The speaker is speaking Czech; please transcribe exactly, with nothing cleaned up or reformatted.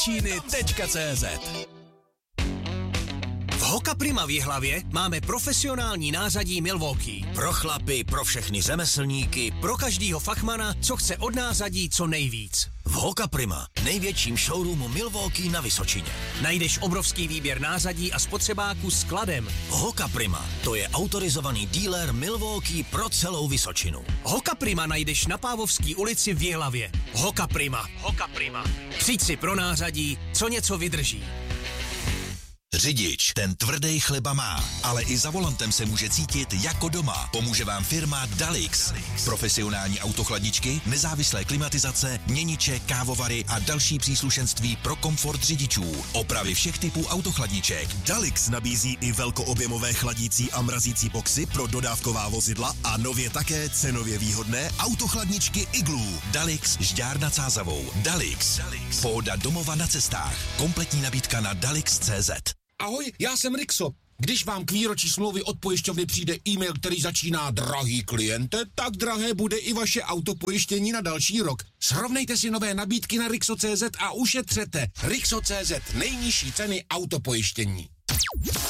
Děčíny tečka cé zet. V Hoka Prima v Jihlavě máme profesionální nářadí Milwaukee. Pro chlapy, pro všechny řemeslníky, pro každýho fachmana, co chce od nářadí co nejvíc. V Hoka Prima, největším showroomu Milwaukee na Vysočině. Najdeš obrovský výběr nářadí a spotřebáků s skladem. Hoka Prima, to je autorizovaný dealer Milwaukee pro celou Vysočinu. Hoka Prima najdeš na Pávovský ulici v Jihlavě. Hoka Prima. Hoka Prima. Přijď si pro nářadí, co něco vydrží. Řidič, ten tvrdý chleba má, ale i za volantem se může cítit jako doma. Pomůže vám firma Dalix. Profesionální autochladničky, nezávislé klimatizace, měniče, kávovary a další příslušenství pro komfort řidičů. Opravy všech typů autochladniček. Dalix nabízí i velkoobjemové chladící a mrazící boxy pro dodávková vozidla a nově také cenově výhodné autochladničky Igloo. Dalix Žďár nad Sázavou. Dalix. Dalix. Pohoda domova na cestách. Kompletní nabídka na dalix tečka cé zet. Ahoj, já jsem Rixo. Když vám k výročí smlouvy od pojišťovny přijde e-mail, který začíná drahý kliente, tak drahé bude i vaše autopojištění na další rok. Srovnejte si nové nabídky na Rixo tečka cé zet a ušetřete. Rixo tečka cé zet, nejnižší ceny autopojištění.